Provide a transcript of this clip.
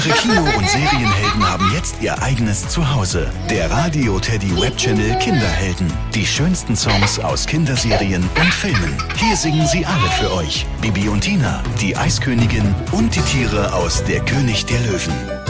Ihre Kino- und Serienhelden haben jetzt ihr eigenes Zuhause. Der Radio Teddy Webchannel Kinderhelden. Die schönsten Songs aus Kinderserien und Filmen. Hier singen sie alle für euch. Bibi und Tina, die Eiskönigin und die Tiere aus Der König der Löwen.